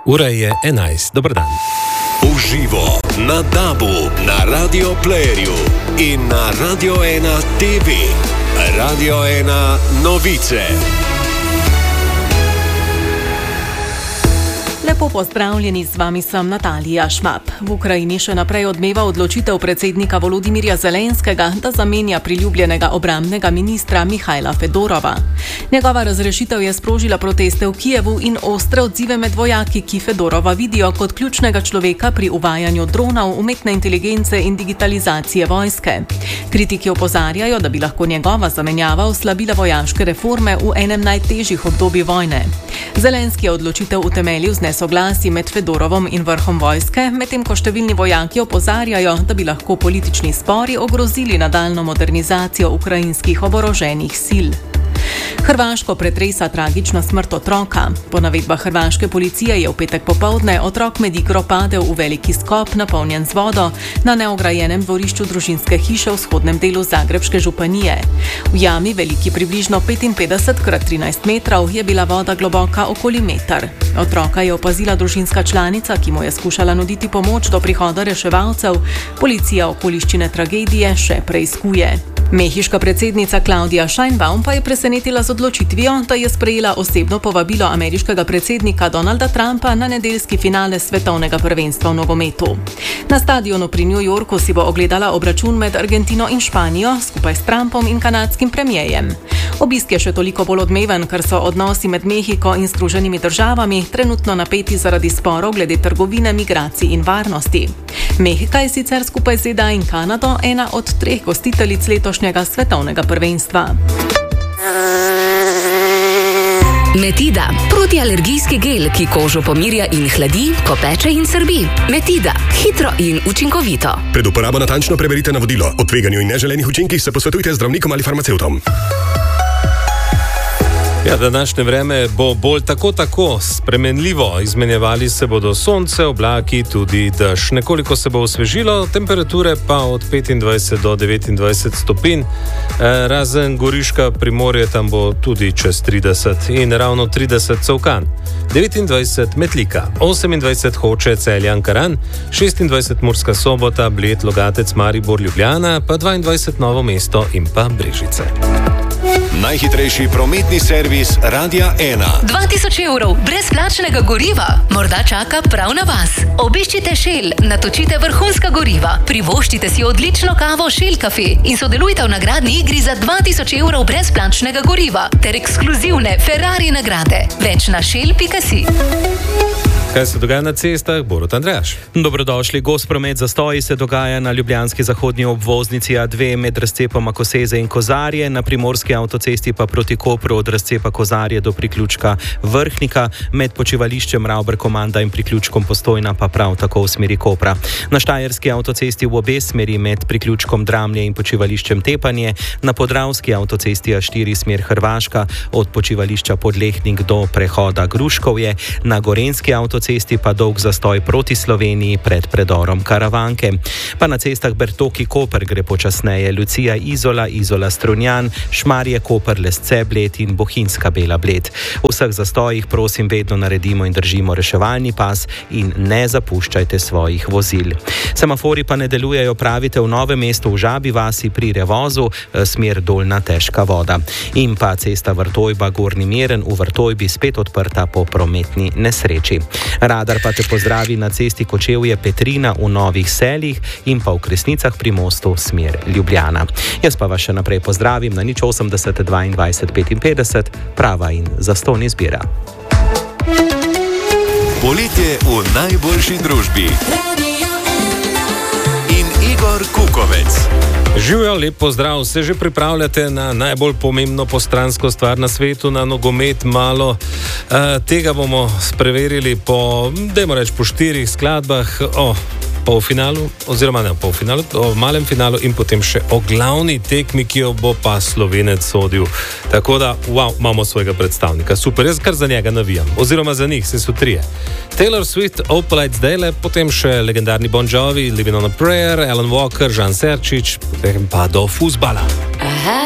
Ura je 11. Dober dan. Uživo na DAB-u, na Radio Playerju in na Radio 1 TV. Radio 1 novice. Lepo pozdravljeni, z vami sem Natalija Šmap. V Ukrajini še naprej odmeva odločitev predsednika Volodimirja Zelenskega, da zamenja priljubljenega obrambnega ministra Mihajla Fedorova. Njegova razrešitev je sprožila proteste v Kijevu in ostre odzive med vojaki, ki Fedorova vidijo kot ključnega človeka pri uvajanju dronov, umetne inteligence in digitalizacije vojske. Kritiki opozarjajo, da bi lahko njegova zamenjava oslabila vojaške reforme v enem najtežjih obdobij vojne. Zelenski je odločitev utemeljil z nesoglasji med Fedorovom in vrhom vojske, medtem ko številni vojaki opozarjajo, da bi lahko politični spori ogrozili nadaljnjo modernizacijo ukrajinskih oboroženih sil. Hrvaško pretresa tragična smrt otroka. Po navedbah hrvaške policije je v petek popoldne otrok med igro padel v veliki skop, napolnjen z vodo, na neograjenem dvorišču družinske hiše v vzhodnem delu Zagrebške županije. V jami, veliki približno 55x13 metrov, je bila voda globoka okoli meter. Otroka je opazila družinska članica, ki mu je skušala nuditi pomoč do prihoda reševalcev. Policija okoliščine tragedije še preiskuje. Mehiška predsednica Claudia Sheinbaum pa je presenetila z odločitvijo, da je sprejela osebno povabilo ameriškega predsednika Donalda Trumpa na nedeljski finale svetovnega prvenstva v nogometu. Na stadionu pri New Yorku si bo ogledala obračun med Argentino in Španijo skupaj s Trumpom in kanadskim premierjem. Obisk je še toliko bolj odmeven, ker so odnosi med Mehiko in Združenimi državami trenutno napeti zaradi sporov glede trgovine, migracij in varnosti. Mehika je sicer skupaj z ZDA in Kanado ena od 3 gostiteljic letošnjega svetovnega prvenstva. Metida, protialergijski gel, ki kožo pomirja in hladi, ko peče in srbi. Metida, hitro in učinkovito. Pred uporabo natančno preverite navodilo. O tveganju in neželenih učinkih se posvetujte z zdravnikom ali farmacevtom. Ja, današnje vreme bo bolj tako spremenljivo. Izmenjevali se bodo sonce, oblaki, tudi dež. Nekoliko se bo osvežilo, temperature pa od 25 do 29 stopinj. Razen Goriška, Primorje, tam bo tudi čez 30 in ravno 30 Covkan. 29 Metlika, 28 Hoče, Celje, Ankaran, 26 Murska Sobota, Bled, Logatec, Maribor, Ljubljana, pa 22 Novo mesto in pa Brežice. Najhitrejši prometni servis Radia 1. 2000 evrov brezplačnega goriva morda čaka prav na vas. Obiščite Shell, natočite vrhunska goriva, privoščite si odlično kavo Shell Cafe in sodelujte v nagradni igri za 2000 evrov brezplačnega goriva ter ekskluzivne Ferrari nagrade. Več na shell.si. Kaj se dogaja na cestah? Borut Andrejaš. Dobrodošli. Gost promet zastoji se dogaja na ljubljanski zahodnji obvoznici A2 med razcepoma Koseze in Kozarje, na primorski avtocesti pa proti Kopru od razcepa Kozarje do priključka Vrhnika, med počivališčem Ravber-Komanda in priključkom Postojna pa prav tako v smeri Kopra. Na štajerski avtocesti v obe smeri med priključkom Dramlje in počivališčem Tepanje, na podravski avtocesti A4 smer Hrvaška od počivališča Podlehnik do prehoda Gruškovje, na gorenski avtocesti pa dolg zastoj proti Sloveniji pred predorom Karavanke. Pa na cestah Bertoki-Koper gre počasneje Lucija Izola, Izola Strunjan, Šmarje Koper, Lesce Bled in Bohinjska Bela Bled. V vseh zastojih prosim vedno naredimo in držimo reševalni pas in ne zapuščajte svojih vozil. Semafori pa ne delujejo, pravite, v Novem mestu, v Žabi vasi, pri Revozu, smer Dolna Težka voda. In pa cesta Vrtojba Gornji Miren v Vrtojbi spet odprta po prometni nesreči. Radar pa te pozdravi na cesti Kočevje Petrina v Novih Seljih in pa v Kresnicah pri mostu smer Ljubljana. Jaz pa vas še naprej pozdravim na 080 22 55, prava in zastonj izbira. Poletje v najboljši družbi. In Igor Kukovec. Živijo, lep pozdrav. Se že pripravljate na najbolj pomembno postransko stvar na svetu, na nogomet? Malo tega bomo preverili po 4 skladbah o polfinalu, oziroma ne o polfinalu, o malem finalu in potem še o glavni tekmi, ki jo bo pa Slovenec sodil. Tako da, imamo svojega predstavnika. Super, jaz kar za njega navijam. Oziroma za njih, se so 3. Taylor Swift, Opalite zdajle, potem še legendarni Bon Jovi, Living on a Prayer, Alan Walker, Žan Serčič, potem pa do fuzbala.